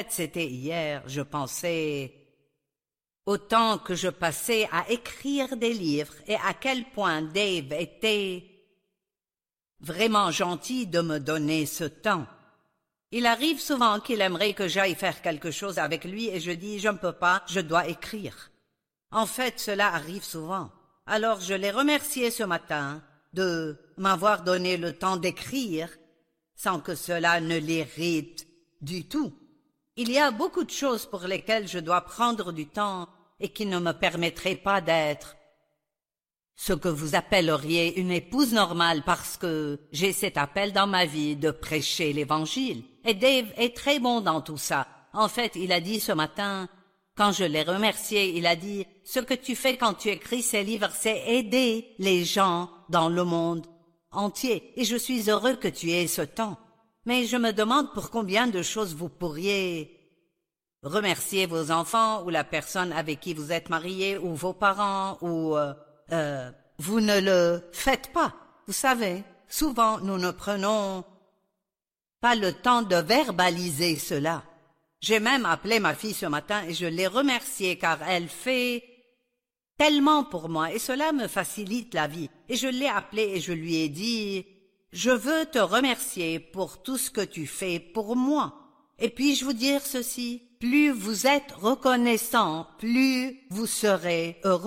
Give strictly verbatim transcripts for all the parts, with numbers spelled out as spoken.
c'était hier, je pensais au temps que je passais à écrire des livres et à quel point Dave était vraiment gentil de me donner ce temps. Il arrive souvent qu'il aimerait que j'aille faire quelque chose avec lui et je dis « je ne peux pas, je dois écrire ». En fait, cela arrive souvent. Alors je l'ai remercié ce matin de m'avoir donné le temps d'écrire sans que cela ne l'irrite du tout. Il y a beaucoup de choses pour lesquelles je dois prendre du temps et qui ne me permettraient pas d'être ce que vous appelleriez une épouse normale parce que j'ai cet appel dans ma vie de prêcher l'Évangile. Et Dave est très bon dans tout ça. En fait, il a dit ce matin, quand je l'ai remercié, il a dit « Ce que tu fais quand tu écris ces livres, c'est aider les gens dans le monde entier. Et je suis heureux que tu aies ce temps. Mais je me demande pour combien de choses vous pourriez remercier vos enfants ou la personne avec qui vous êtes marié ou vos parents ou... Euh, euh, vous ne le faites pas. Vous savez, souvent nous ne prenons pas le temps de verbaliser cela. J'ai même appelé ma fille ce matin et je l'ai remerciée car elle fait tellement pour moi et cela me facilite la vie. Et je l'ai appelée et je lui ai dit « Je veux te remercier pour tout ce que tu fais pour moi. Et puis-je vous dire ceci, plus vous êtes reconnaissant, plus vous serez heureux. »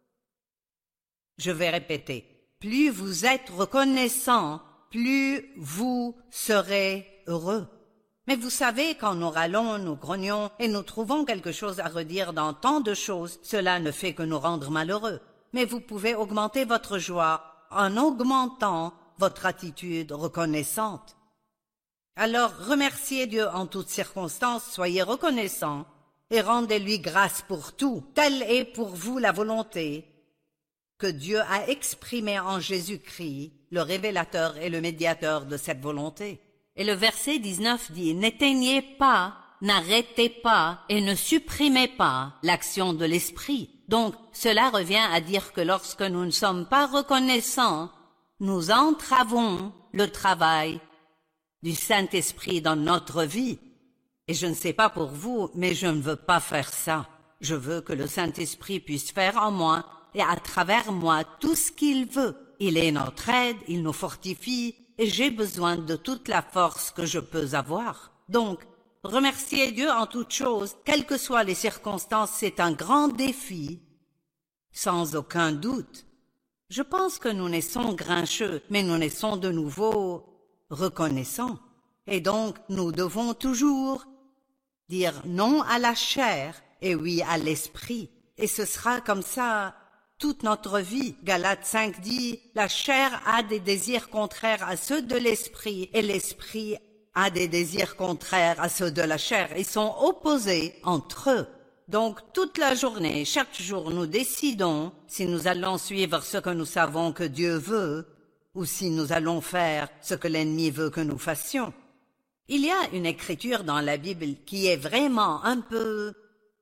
Je vais répéter. Plus vous êtes reconnaissant, plus vous serez heureux. Mais vous savez, quand nous râlons, nous grognons et nous trouvons quelque chose à redire dans tant de choses, cela ne fait que nous rendre malheureux. Mais vous pouvez augmenter votre joie en augmentant votre attitude reconnaissante. Alors remerciez Dieu en toutes circonstances, soyez reconnaissants et rendez-lui grâce pour tout. Telle est pour vous la volonté que Dieu a exprimée en Jésus-Christ, le révélateur et le médiateur de cette volonté. Et le verset dix-neuf dit « N'éteignez pas, n'arrêtez pas et ne supprimez pas l'action de l'Esprit. » Donc, cela revient à dire que lorsque nous ne sommes pas reconnaissants, nous entravons le travail du Saint-Esprit dans notre vie. Et je ne sais pas pour vous, mais je ne veux pas faire ça. Je veux que le Saint-Esprit puisse faire en moi et à travers moi tout ce qu'il veut. Il est notre aide, il nous fortifie, et j'ai besoin de toute la force que je peux avoir. Donc, remercier Dieu en toutes choses, quelles que soient les circonstances, c'est un grand défi, sans aucun doute. Je pense que nous naissons grincheux, mais nous naissons de nouveau reconnaissants. Et donc, nous devons toujours dire non à la chair et oui à l'esprit. Et ce sera comme ça toute notre vie. Galates cinq dit, la chair a des désirs contraires à ceux de l'esprit et l'esprit a des désirs contraires à ceux de la chair. Ils sont opposés entre eux. Donc toute la journée, chaque jour, nous décidons si nous allons suivre ce que nous savons que Dieu veut ou si nous allons faire ce que l'ennemi veut que nous fassions. Il y a une écriture dans la Bible qui est vraiment un peu...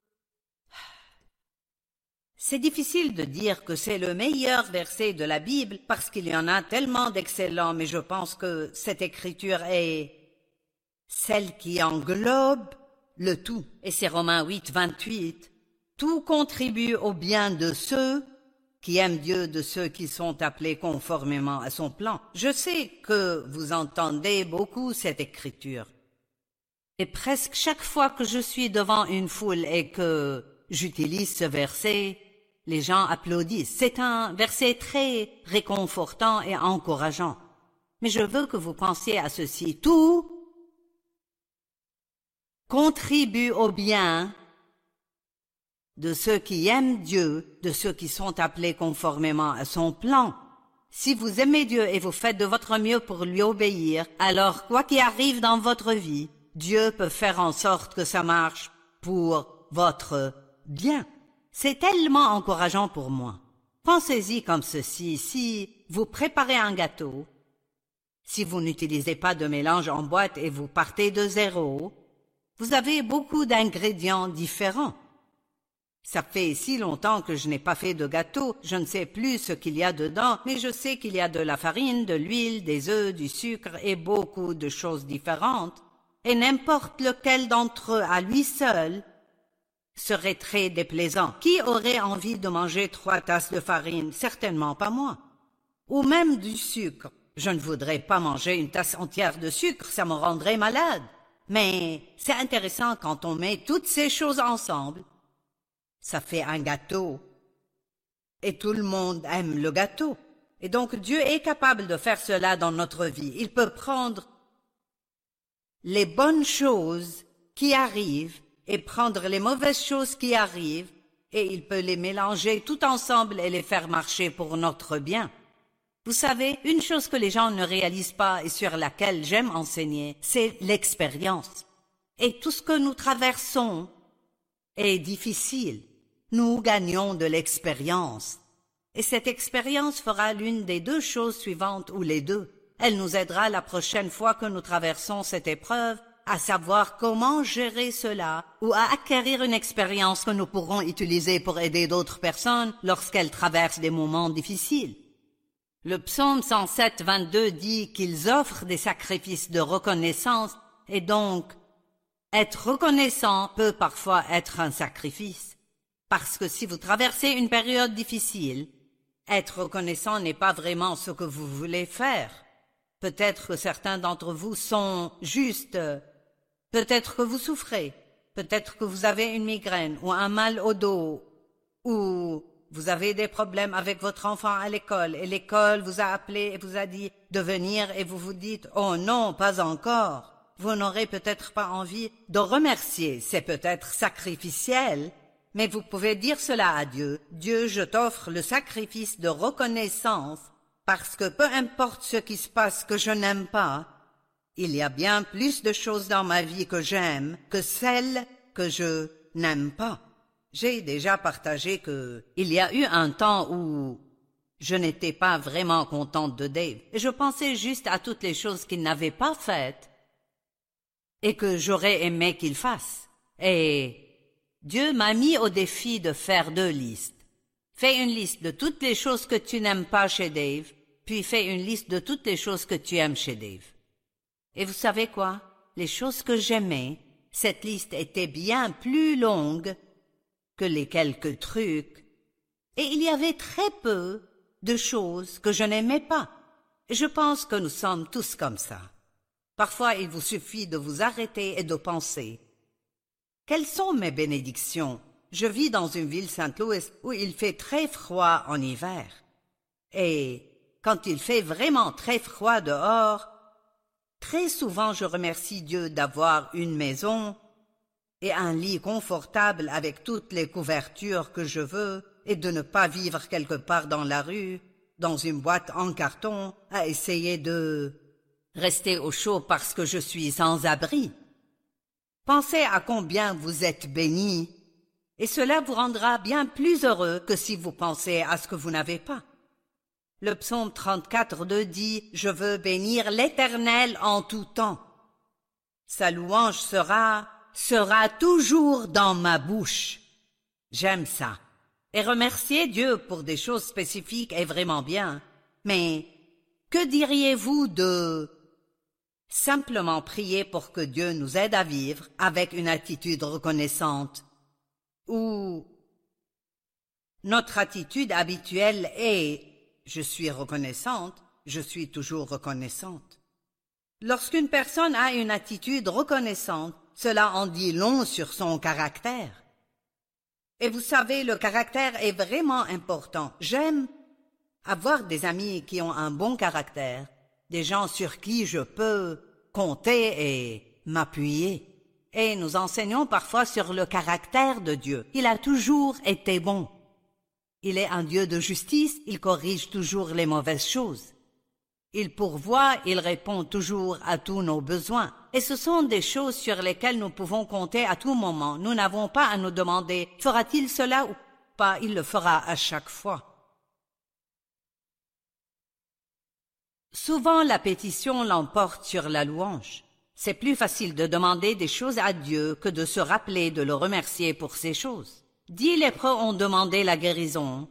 C'est difficile de dire que c'est le meilleur verset de la Bible parce qu'il y en a tellement d'excellents, mais je pense que cette écriture est celle qui englobe le tout. Et c'est Romains huit, vingt-huit. Tout contribue au bien de ceux qui aiment Dieu, de ceux qui sont appelés conformément à son plan. Je sais que vous entendez beaucoup cette écriture. Et presque chaque fois que je suis devant une foule et que j'utilise ce verset, les gens applaudissent. C'est un verset très réconfortant et encourageant. Mais je veux que vous pensiez à ceci. Tout contribue au bien de ceux qui aiment Dieu, de ceux qui sont appelés conformément à son plan. Si vous aimez Dieu et vous faites de votre mieux pour lui obéir, alors quoi qu'il arrive dans votre vie, Dieu peut faire en sorte que ça marche pour votre bien. C'est tellement encourageant pour moi. Pensez-y comme ceci, si vous préparez un gâteau, si vous n'utilisez pas de mélange en boîte et vous partez de zéro, vous avez beaucoup d'ingrédients différents. Ça fait si longtemps que je n'ai pas fait de gâteau, je ne sais plus ce qu'il y a dedans, mais je sais qu'il y a de la farine, de l'huile, des œufs, du sucre et beaucoup de choses différentes. et n'importe lequel d'entre eux à lui seul serait très déplaisant. Qui aurait envie de manger trois tasses de farine? Certainement pas moi. Ou même du sucre. Je ne voudrais pas manger une tasse entière de sucre, ça me rendrait malade. Mais c'est intéressant quand on met toutes ces choses ensemble. Ça fait un gâteau. Et tout le monde aime le gâteau. Et donc Dieu est capable de faire cela dans notre vie. Il peut prendre les bonnes choses qui arrivent et prendre les mauvaises choses qui arrivent, et il peut les mélanger tout ensemble et les faire marcher pour notre bien. Vous savez, une chose que les gens ne réalisent pas et sur laquelle j'aime enseigner, c'est l'expérience. Et tout ce que nous traversons est difficile. Nous gagnons de l'expérience. Et cette expérience fera l'une des deux choses suivantes ou les deux. Elle nous aidera la prochaine fois que nous traversons cette épreuve à savoir comment gérer cela ou à acquérir une expérience que nous pourrons utiliser pour aider d'autres personnes lorsqu'elles traversent des moments difficiles. Le psaume cent sept, vingt-deux dit qu'ils offrent des sacrifices de reconnaissance et donc être reconnaissant peut parfois être un sacrifice. Parce que si vous traversez une période difficile, être reconnaissant n'est pas vraiment ce que vous voulez faire. Peut-être que certains d'entre vous sont juste, peut-être que vous souffrez, peut-être que vous avez une migraine ou un mal au dos, ou vous avez des problèmes avec votre enfant à l'école et l'école vous a appelé et vous a dit de venir et vous vous dites « Oh non, pas encore ». Vous n'aurez peut-être pas envie de remercier, c'est peut-être sacrificiel, mais vous pouvez dire cela à Dieu. Dieu, je t'offre le sacrifice de reconnaissance parce que peu importe ce qui se passe que je n'aime pas, il y a bien plus de choses dans ma vie que j'aime que celles que je n'aime pas. J'ai déjà partagé que il y a eu un temps où je n'étais pas vraiment contente de Dave et je pensais juste à toutes les choses qu'il n'avait pas faites et que j'aurais aimé qu'il fasse. Et Dieu m'a mis au défi de faire deux listes. Fais une liste de toutes les choses que tu n'aimes pas chez Dave, puis fais une liste de toutes les choses que tu aimes chez Dave. Et vous savez quoi? Les choses que j'aimais, cette liste était bien plus longue que les quelques trucs, et il y avait très peu de choses que je n'aimais pas. Et je pense que nous sommes tous comme ça. Parfois, il vous suffit de vous arrêter et de penser « Quelles sont mes bénédictions? Je vis dans une ville Saint-Louis où il fait très froid en hiver. Et quand il fait vraiment très froid dehors, très souvent je remercie Dieu d'avoir une maison et un lit confortable avec toutes les couvertures que je veux et de ne pas vivre quelque part dans la rue, dans une boîte en carton, à essayer de rester au chaud parce que je suis sans abri. Pensez à combien vous êtes bénis, et cela vous rendra bien plus heureux que si vous pensez à ce que vous n'avez pas. Le psaume trente-quatre, deux dit « Je veux bénir l'Éternel en tout temps. Sa louange sera, sera toujours dans ma bouche. » J'aime ça. Et remercier Dieu pour des choses spécifiques est vraiment bien. Mais que diriez-vous de simplement prier pour que Dieu nous aide à vivre avec une attitude reconnaissante? Ou notre attitude habituelle est « je suis reconnaissante, je suis toujours reconnaissante ». Lorsqu'une personne a une attitude reconnaissante, cela en dit long sur son caractère. Et vous savez, le caractère est vraiment important. J'aime avoir des amis qui ont un bon caractère, des gens sur qui je peux compter et m'appuyer. Et nous enseignons parfois sur le caractère de Dieu. Il a toujours été bon. Il est un Dieu de justice, il corrige toujours les mauvaises choses. Il pourvoit, il répond toujours à tous nos besoins. Et ce sont des choses sur lesquelles nous pouvons compter à tout moment. Nous n'avons pas à nous demander « fera-t-il cela ou pas ?» Il le fera à chaque fois. Souvent, la pétition l'emporte sur la louange. C'est plus facile de demander des choses à Dieu que de se rappeler de le remercier pour ces choses. Dix lépreux ont demandé la guérison,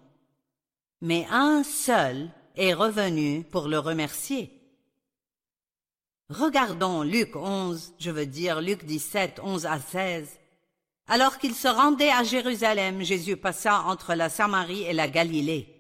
mais un seul est revenu pour le remercier. Regardons Luc onze, je veux dire Luc dix-sept, onze à seize. Alors qu'il se rendait à Jérusalem, Jésus passa entre la Samarie et la Galilée.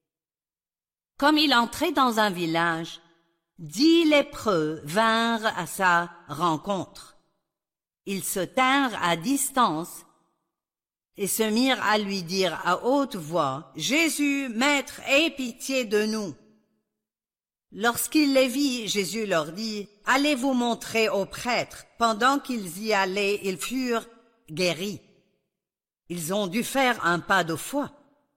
Comme il entrait dans un village, dix lépreux vinrent à sa rencontre. Ils se tinrent à distance et se mirent à lui dire à haute voix, « Jésus, Maître, aie pitié de nous !» Lorsqu'il les vit, Jésus leur dit, « Allez vous montrer aux prêtres. » Pendant qu'ils y allaient, ils furent guéris. Ils ont dû faire un pas de foi.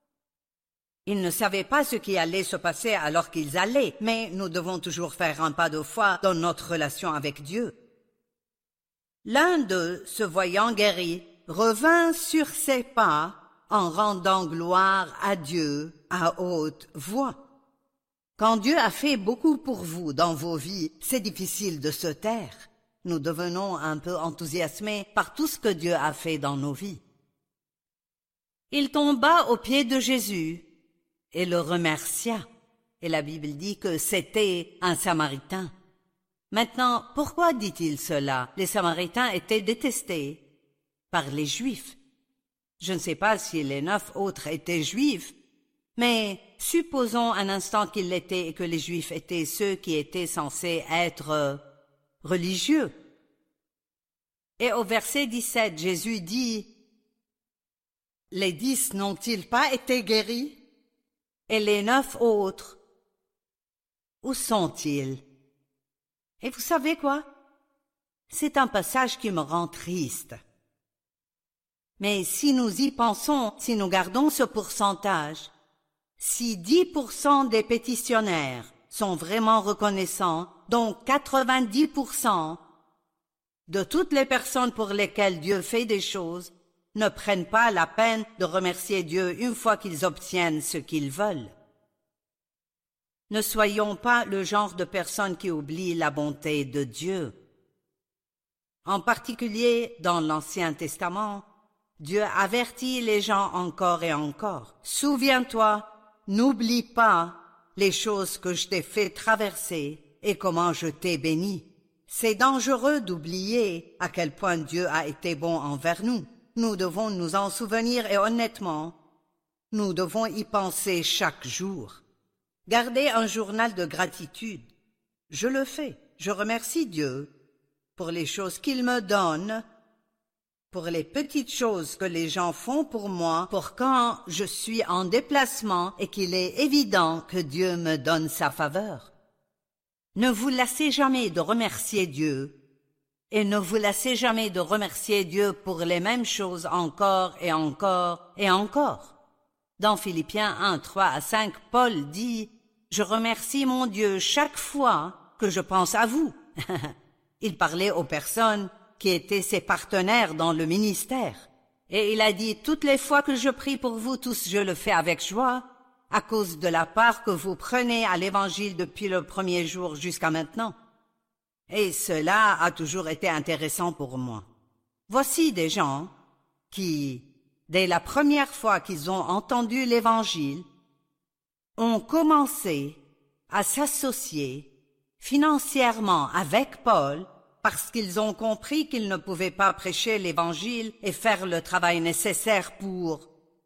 Ils ne savaient pas ce qui allait se passer alors qu'ils allaient, mais nous devons toujours faire un pas de foi dans notre relation avec Dieu. L'un d'eux, se voyant guéri, revint sur ses pas en rendant gloire à Dieu à haute voix. Quand Dieu a fait beaucoup pour vous dans vos vies, c'est difficile de se taire. Nous devenons un peu enthousiasmés par tout ce que Dieu a fait dans nos vies. Il tomba aux pieds de Jésus et le remercia. Et la Bible dit que c'était un Samaritain. Maintenant, pourquoi dit-il cela? Les Samaritains étaient détestés par les Juifs. Je ne sais pas si les neuf autres étaient Juifs, mais supposons un instant qu'ils l'étaient et que les Juifs étaient ceux qui étaient censés être religieux. Et au verset dix-sept, Jésus dit, « Les dix n'ont-ils pas été guéris? Et les neuf autres, où sont-ils? » Et vous savez quoi? C'est un passage qui me rend triste. Mais si nous y pensons, si nous gardons ce pourcentage, si dix pour cent des pétitionnaires sont vraiment reconnaissants, donc quatre-vingt-dix pour cent de toutes les personnes pour lesquelles Dieu fait des choses ne prennent pas la peine de remercier Dieu une fois qu'ils obtiennent ce qu'ils veulent. Ne soyons pas le genre de personnes qui oublient la bonté de Dieu. En particulier dans l'Ancien Testament, Dieu avertit les gens encore et encore. « Souviens-toi, n'oublie pas les choses que je t'ai fait traverser et comment je t'ai béni. » C'est dangereux d'oublier à quel point Dieu a été bon envers nous. Nous devons nous en souvenir et honnêtement, nous devons y penser chaque jour. Gardez un journal de gratitude. Je le fais. Je remercie Dieu pour les choses qu'il me donne, pour les petites choses que les gens font pour moi, pour quand je suis en déplacement et qu'il est évident que Dieu me donne sa faveur. Ne vous lassez jamais de remercier Dieu et ne vous lassez jamais de remercier Dieu pour les mêmes choses encore et encore et encore. Dans Philippiens un, trois à cinq, Paul dit « Je remercie mon Dieu chaque fois que je pense à vous. » Il parlait aux personnes qui étaient ses partenaires dans le ministère. Et il a dit « Toutes les fois que je prie pour vous tous, je le fais avec joie, à cause de la part que vous prenez à l'Évangile depuis le premier jour jusqu'à maintenant. » Et cela a toujours été intéressant pour moi. Voici des gens qui, dès la première fois qu'ils ont entendu l'Évangile, ont commencé à s'associer financièrement avec Paul parce qu'ils ont compris qu'ils ne pouvaient pas prêcher l'Évangile et faire le travail nécessaire pour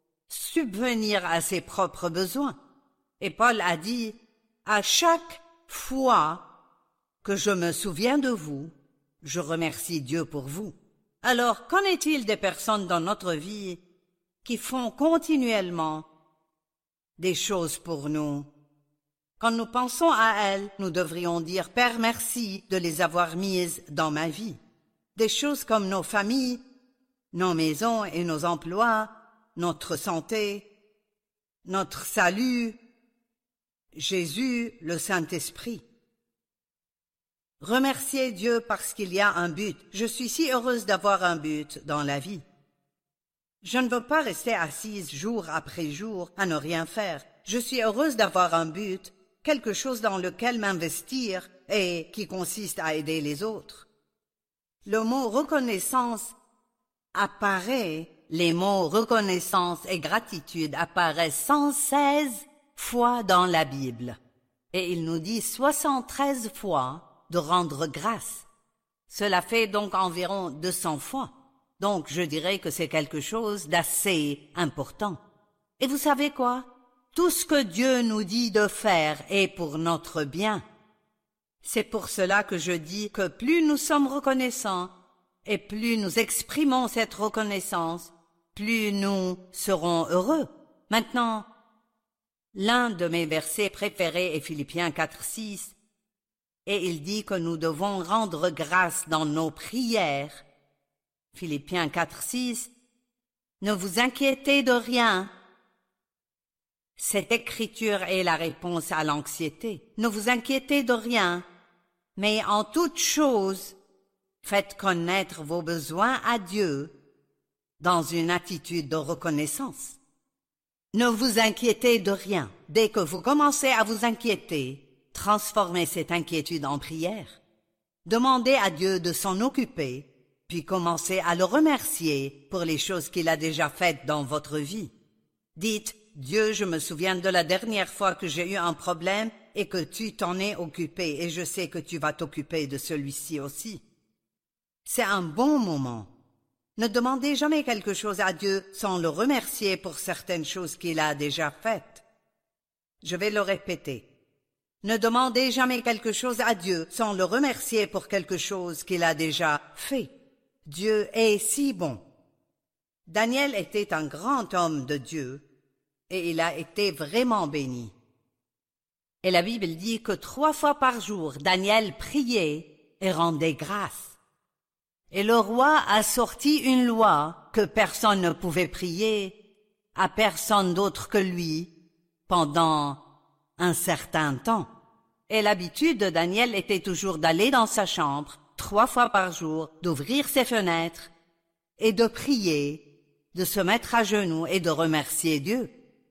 subvenir à ses propres besoins. Et Paul a dit, à chaque fois que je me souviens de vous, je remercie Dieu pour vous. Alors, qu'en est-il des personnes dans notre vie qui font continuellement des choses pour nous? Quand nous pensons à elles, nous devrions dire « Père, merci de les avoir mises dans ma vie ». Des choses comme nos familles, nos maisons et nos emplois, notre santé, notre salut, Jésus, le Saint-Esprit. Remerciez Dieu parce qu'il y a un but. Je suis si heureuse d'avoir un but dans la vie. Je ne veux pas rester assise jour après jour à ne rien faire. Je suis heureuse d'avoir un but, quelque chose dans lequel m'investir et qui consiste à aider les autres. Le mot reconnaissance apparaît, les mots reconnaissance et gratitude apparaissent cent seize fois dans la Bible. Et il nous dit soixante-treize fois de rendre grâce. Cela fait donc environ deux cents fois. Donc je dirais que c'est quelque chose d'assez important. Et vous savez quoi? Tout ce que Dieu nous dit de faire est pour notre bien. C'est pour cela que je dis que plus nous sommes reconnaissants et plus nous exprimons cette reconnaissance, plus nous serons heureux. Maintenant, l'un de mes versets préférés est Philippiens quatre, six, et il dit que nous devons rendre grâce dans nos prières. Philippiens quatre, six, ne vous inquiétez de rien. Cette écriture est la réponse à l'anxiété. Ne vous inquiétez de rien, mais en toute chose, faites connaître vos besoins à Dieu dans une attitude de reconnaissance. Ne vous inquiétez de rien. Dès que vous commencez à vous inquiéter, transformez cette inquiétude en prière. Demandez à Dieu de s'en occuper, puis commencez à le remercier pour les choses qu'il a déjà faites dans votre vie. Dites, Dieu, je me souviens de la dernière fois que j'ai eu un problème et que tu t'en es occupé, et je sais que tu vas t'occuper de celui-ci aussi. C'est un bon moment. Ne demandez jamais quelque chose à Dieu sans le remercier pour certaines choses qu'il a déjà faites. Je vais le répéter. Ne demandez jamais quelque chose à Dieu sans le remercier pour quelque chose qu'il a déjà fait. Dieu est si bon. Daniel était un grand homme de Dieu et il a été vraiment béni. Et la Bible dit que trois fois par jour, Daniel priait et rendait grâce. Et le roi a sorti une loi que personne ne pouvait prier à personne d'autre que lui pendant un certain temps. Et l'habitude de Daniel était toujours d'aller dans sa chambre trois fois par jour, d'ouvrir ses fenêtres et de prier, de se mettre à genoux et de remercier Dieu.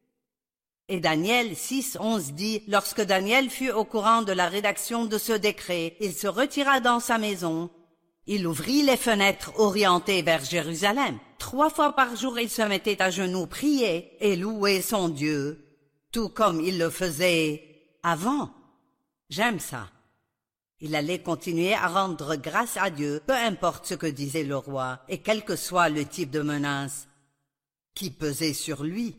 Et Daniel six, onze dit, lorsque Daniel fut au courant de la rédaction de ce décret, il se retira dans sa maison. Il ouvrit les fenêtres orientées vers Jérusalem. Trois fois par jour, il se mettait à genoux, priait et louait son Dieu, tout comme il le faisait avant. J'aime ça. Il allait continuer à rendre grâce à Dieu, peu importe ce que disait le roi, et quel que soit le type de menace qui pesait sur lui.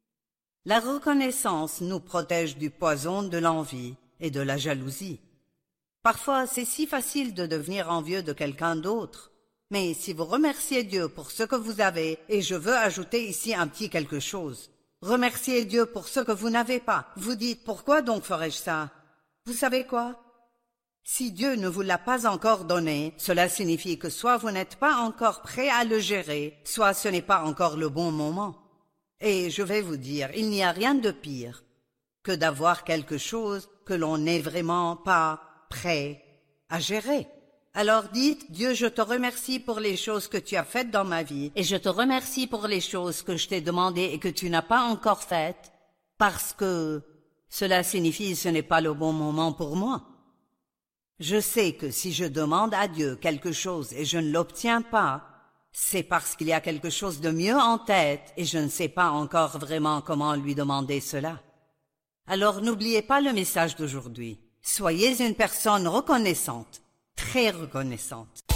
La reconnaissance nous protège du poison de l'envie et de la jalousie. Parfois, c'est si facile de devenir envieux de quelqu'un d'autre. Mais si vous remerciez Dieu pour ce que vous avez, et je veux ajouter ici un petit quelque chose, remerciez Dieu pour ce que vous n'avez pas. Vous dites, pourquoi donc ferais-je ça? Vous savez quoi? Si Dieu ne vous l'a pas encore donné, cela signifie que soit vous n'êtes pas encore prêt à le gérer, soit ce n'est pas encore le bon moment. Et je vais vous dire, il n'y a rien de pire que d'avoir quelque chose que l'on n'est vraiment pas prêt à gérer. Alors dites, Dieu, je te remercie pour les choses que tu as faites dans ma vie, et je te remercie pour les choses que je t'ai demandées et que tu n'as pas encore faites, parce que cela signifie que ce n'est pas le bon moment pour moi. Je sais que si je demande à Dieu quelque chose et je ne l'obtiens pas, c'est parce qu'il y a quelque chose de mieux en tête et je ne sais pas encore vraiment comment lui demander cela. Alors n'oubliez pas le message d'aujourd'hui. Soyez une personne reconnaissante, très reconnaissante.